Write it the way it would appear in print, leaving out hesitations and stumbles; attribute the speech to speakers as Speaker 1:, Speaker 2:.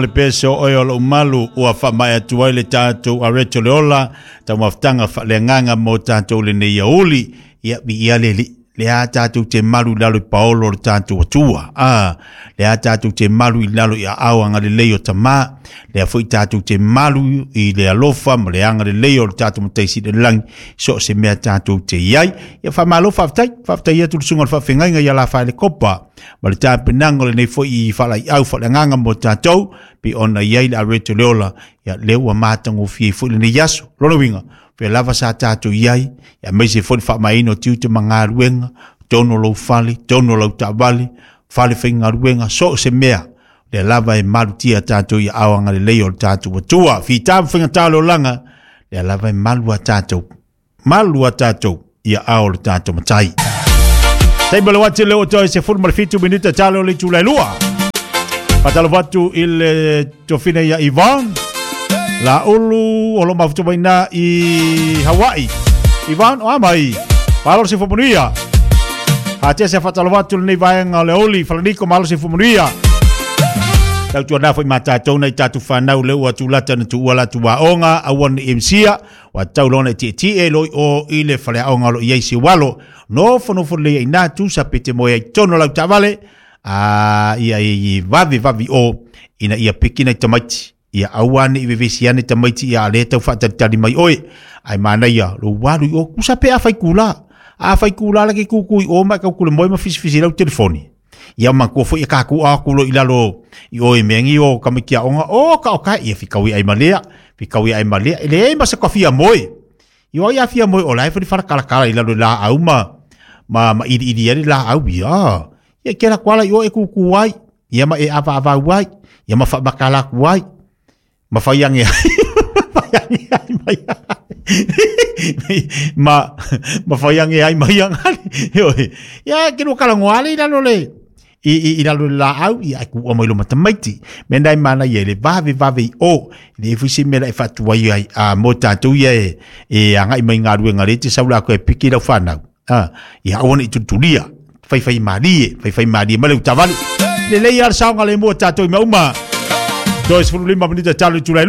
Speaker 1: Le peso oyo malu ua whamai atu ai le tātou a reto leola, tau maftanga whalenga mo tātou le nei auli, ia bi ia le a tātou te malu lalo i paolo le tātou atua. Le a tātou te malu i lalo i aawanga le leo tamā, le a fwoi tātou te malu i le alofa, ma le anga le leo le tātou mataisi le lang, so se mea tātou te iai. Ia whamalo whaftai atu le sunga le whawhengainga i ala whae le kopa, ma le tāpenango le nei fwoi i whalai au whalenganga mo tātou, pi ona iai le a reto leola, ia leo a mātango fie fwoi le nei yaso, lona winga. Pe lava sa tātou iai, ia meise fwoi whamaino tiu te mga ruenga, tono lau fali, tono lau tāwali, fali whainga ruenga, so se mea, le lava e malu tia tātou ia awanga le leo le tātou watua, fi tāmu whainga tālo langa, le lava e malu a tātou, ia awo le tātou matai. Taibala wati leo toi se furu marifitu minuta tālo le tūlai lua. Patalo watu il tofine ia Ivan, la ulu olo mafutu maina i Hawaii. Ivan o amai. Malo si fumunia. Hatia se fatalo watu ni vaenga le oli falaniko malo si fumunia. Tau tua nafo i matatou nei tatu whanau leu atu lata na tu uala tu waonga awan imsia wa tau lona tie loi o ile fale aonga lo iesi walo no fono le ina tu sa pete moya i tono lau tavale ia i vavi o ina ia pikina i tamaiti. Ia awane i vevesiane tamaiti ia ale tau whatatari mai oe. Ai mana ia, lo walu i o kusa pe a whai kula. A whai kula laki kukui o mai kau kule moi ma fisi lau telefoni. Ia manko fo ia kaku a kulo i lalo i oe mengi o kamikia onga. O ka oka ia whikaui ai malea. Whikaui ai malea. Ele ei masa kwa fia moe. I o ia fia moe o lai whari wharakalakala i lalo la au ma iri ari la au ia. Ia kera kuala i o e kuku wai. Ia ma e ava wai. Ia ma whabakala wai. Mafayangi mafayangi ai mayang ya kino kalangwali lalo le i lalo la au ia ku o mai lo matamaiti mendai mana ye le vavi o le fusi mela e fatua ai a mota tu ye e anga i mai ngaru ngare ti saula ko e piki la fana ia ona i tutulia fai mali male utavali le le yar saunga le mota tu ma uma 2 minutos talo tulai